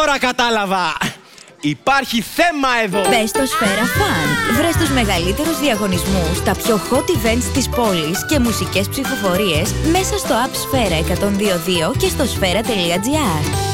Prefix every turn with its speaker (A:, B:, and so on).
A: Τώρα κατάλαβα! Υπάρχει θέμα εδώ!
B: Μπες στο Σφαίρα Fun. Βρες τους μεγαλύτερους διαγωνισμούς, τα πιο hot events της πόλης και μουσικές ψηφοφορίες μέσα στο app Σφαίρα 102.2 και στο σφαίρα.gr.